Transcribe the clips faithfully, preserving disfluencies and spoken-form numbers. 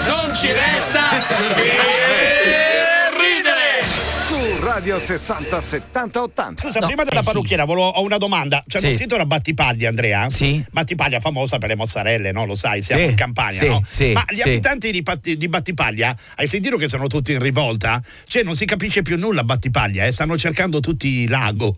non ci resta che Radio sessanta settanta ottanta. Scusa, No, prima della eh, parrucchiera sì. volevo, ho una domanda. C'è Sì. uno scritto da Battipaglia, Andrea? Sì. Battipaglia famosa per le mozzarelle, no? Lo sai, siamo Sì, in Campania, sì, no? sì, Ma gli sì. abitanti di, Patti- di Battipaglia, hai sentito che sono tutti in rivolta? Cioè, non si capisce più nulla a Battipaglia, eh? Stanno cercando tutti l'ago.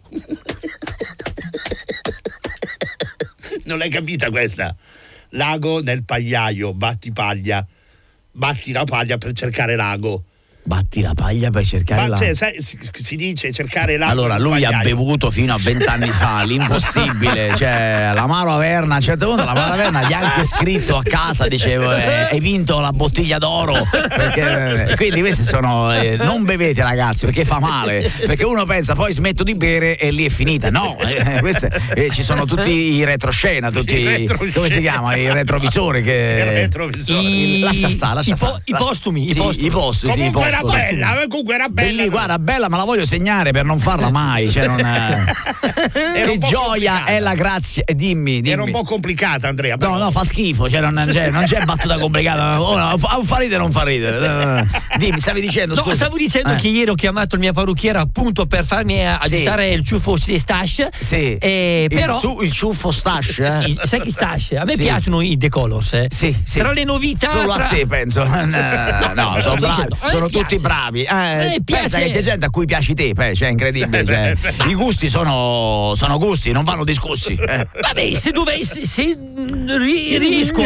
Non l'hai capita questa? Lago nel pagliaio, Battipaglia. Batti la paglia per cercare l'ago. Batti la paglia per cercare Ma la... cioè, sai, si, si dice cercare l'ago. Allora, nel lui ha pagliaio. bevuto fino a vent'anni fa, l'impossibile, cioè l'amaro Averna, a un certo punto l'amaro Averna gli ha anche scritto a casa, dicevo, eh, hai vinto la bottiglia d'oro, perché, eh, quindi questi sono, eh, non bevete ragazzi, perché fa male, perché uno pensa poi smetto di bere e lì è finita, no, eh, queste, eh, ci sono tutti i retroscena, tutti, I retroscena. come si chiama, i retrovisori che... Il retrovisore. I- lascia stare, lascia i po- stare. i postumi, i Sì, postumi. i postumi, sì, i Comunque era postumi. bella, eh, comunque era bella. Belli, guarda, bella, ma la voglio segnare per non farla mai. Cioè non, Era che un po' gioia complicata. è la grazia. eh, Dimmi, dimmi. Era un po' complicata, Andrea. No, però. no, fa schifo, cioè non, c'è, non c'è battuta complicata. Oh, no, fa, fa ridere o non fa ridere. Dimmi, stavi dicendo, No, scusa. stavo dicendo Eh. che ieri ho chiamato il mio parrucchiere appunto per farmi aggiustare il ciuffo di stash. Sì. Eh, il, però su- il ciuffo stash, eh? I- sai chi stash? A me Sì. piacciono i decolors, eh. Sì, sì. Però le novità Solo tra... a te penso. No, no, sono sto bravi, dicendo, a me sono piace. tutti bravi. Eh, A me pensa piace. che c'è gente a cui piaci te, beh, cioè, è incredibile. Cioè, i gusti sono, sono gusti, non vanno discussi. Eh. Vabbè, se dovessi, se mm, ri- riesco.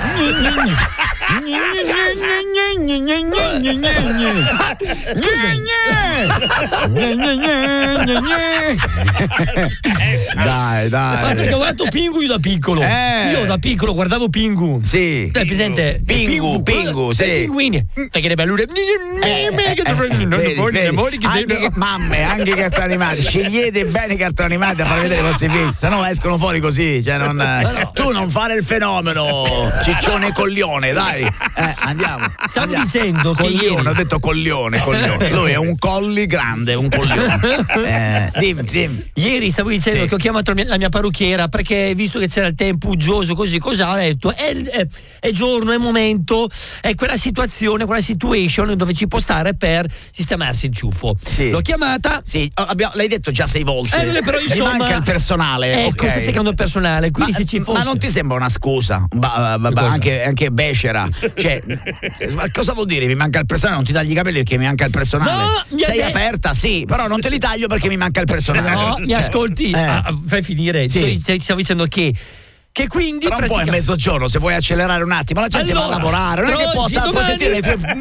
Dai, Ma perché dai. ho guardato Pingu io da piccolo. Eh. Io da piccolo guardavo Pingu. Sì. Hai presente? Pingu, Pingu, sì. I pinguini. Perché le bellure. Eh, vedi, vedi. Anche che- mamme, anche i cartoni animati, scegliete bene i cartoni animati a far vedere i vostri figli, se no escono fuori così, cioè non, tu non fare il fenomeno, ciccione coglione, dai, eh, andiamo. Stavo andiamo. dicendo che Coglione, ieri- ho detto coglione, coglione, lui è un colli grande, un coglione. Eh, dimmi, dimmi. Ieri stavo dicendo Sì. che ho chiamato la mia, la mia parrucchiera perché visto che c'era il tempo uggioso così cosa ho detto è, è, è giorno, è momento, è quella situazione, quella situation dove ci può stare per sistemarsi il ciuffo. Sì. L'ho chiamata. Sì, abbiamo- l'hai detto già sei volte. Eh, però Mi insomma manca il personale. Ecco, ok. sta cercando il personale, quindi ma, se ci fosse. ma non ti sembra una scusa? Ba- ba- ba- Cosa? anche, anche becera. Cioè, ma cosa vuol dire? Mi manca il personale? Non ti tagli i capelli perché mi manca il personale? No, mi ha Sei de- aperta, sì, però non te li taglio perché mi manca il personale. No, mi ascolti, Eh. ah, fai finire. Sì. Ti stavo dicendo che che quindi Tra un po' è pratica- mezzogiorno, se vuoi accelerare un attimo, la gente Allora, va a lavorare, non è che tra può oggi, stare può domani- sentire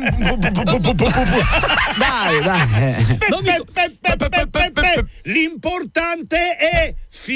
le tue. Dai, dai. Non mi- Pe- pe- pe- pe- pe- pe- L'importante è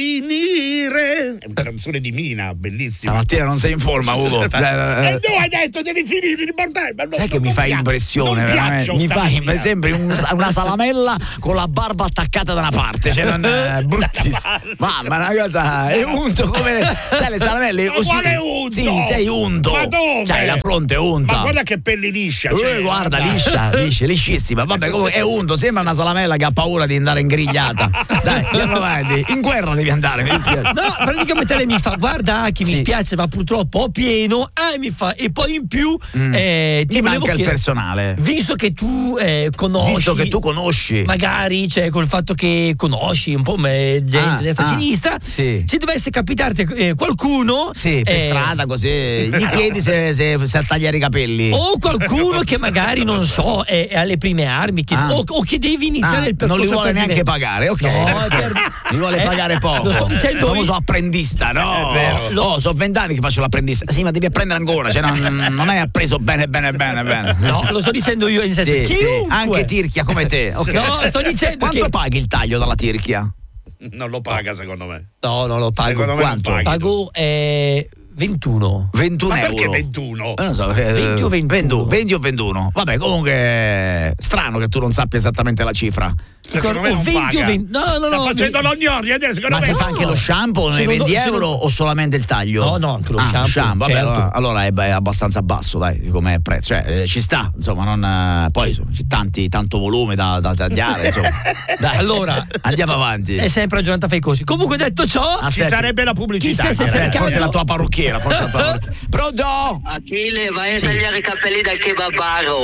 finire. È una canzone di Mina, bellissima. Stamattina non sei in forma, Ugo. E tu hai detto devi finire l'importante. ma non- Sai che non mi fai pia- impressione, non veramente. piaccio Mi sta fai Mina. sembri un- una salamella con la barba attaccata da una parte, cioè non è bruttissimo. Mamma, una cosa è unto come sai le salamelle. Ma così- quale unto? Sì, sei unto. Ma dove? C'hai la fronte unta. Ma guarda che pelle liscia. Eh, cioè, guarda, dai. liscia, liscia, liscissima. Vabbè, comunque è unto, sembra una salamella che ha paura di andare in grigliata. Dai, andiamo avanti. In guerra devi andare, mi dispiace. No, praticamente lei mi fa guarda che mi Sì. spiace ma purtroppo ho pieno ah, e mi fa e poi in più eh, ti Mi volevo manca il chiedere, personale. visto che tu eh, conosci Visto che tu conosci. magari cioè col fatto che conosci un po' me, gente Ah, destra e ah, sinistra sì. se dovesse capitarti eh, qualcuno Sì, per eh, strada così. Gli chiedi se, se, se a tagliare i capelli. o qualcuno che magari non so è, è alle prime armi che, Ah. o, o che devi iniziare Ah, il percorso non li vuole per neanche diventare- pagare, ok. No, è per- Li vuole eh, pagare poco. lo sto dicendo Il famoso io. apprendista, no? È vero. Oh, sono vent'anni che faccio l'apprendista. Sì, ma devi apprendere ancora, cioè non, non hai appreso bene, bene, bene, bene. no lo sto dicendo io in senso Sì, sì, chiunque anche tirchia come te. ok. no sto dicendo Quanto che paghi il taglio dalla tirchia? Non lo paga, secondo me. no no lo pago Secondo me non quanto? paghi. pago eh, ventuno ventuno Ma perché euro. ventuno? Eh, non so, perché, venti o ventuno? venti o ventuno. Vabbè, comunque strano che tu non sappia esattamente la cifra. Secondo me o non venti o paga. venti no no Sta no facendo l'ognorio, eh, secondo Ma me. ti fa anche lo shampoo nei Secondo- venti secondo- euro o solamente il taglio? No, no, anche lo ah, shampoo, Vabbè, certo. allora, allora è, è abbastanza basso, dai, come prezzo. Cioè, eh, ci sta, insomma, non, eh, poi insomma, c'è tanti, tanto volume da, da tagliare, insomma. Dai, Allora, andiamo avanti. è sempre la giornata fai così comunque detto ciò Ci Aspetta. sarebbe la pubblicità. Chi stesse Aspetta, cercando- forse è la tua parrucchiera. parrucchiera, forse la parrucchiera. Pronto? Achille, vai a tagliare i capelli dal kebabaro.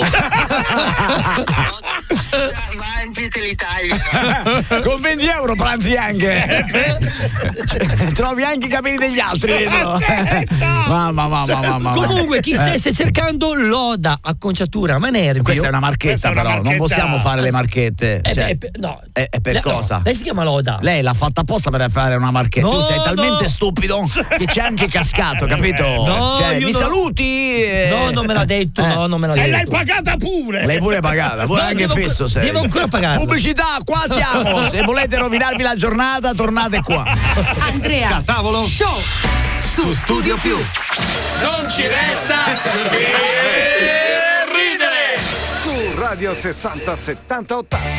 Mangi te li tagli. Con venti euro pranzi anche. Trovi anche i capelli degli altri dentro. Mamma, mamma, mamma, mamma. Comunque, chi stesse cercando loda, acconciatura, Manerbio. Questa è una marchetta, Questa è una però. marchetta. Non possiamo fare le marchette. Eh, Cioè, beh, no. è, è per No, cosa? lei si chiama Loda. Lei l'ha fatta apposta per fare una marchetta. No, tu sei talmente no. stupido che c'è anche cascato, capito? No, Cioè, io mi non- saluti. e- No, non me l'ha detto, Eh. no, non me l'ha E detto. l'hai pagata pure. Lei pure è pagata, pure No, anche devo fesso ancora- sei. devo ancora pagarla. Pubblicità, qua siamo. Se volete rovinarvi la giornata, tornate qua. Andrea Tavolo. Show su Studio Più. Non ci resta che ridere. Su Radio sessanta settanta ottanta.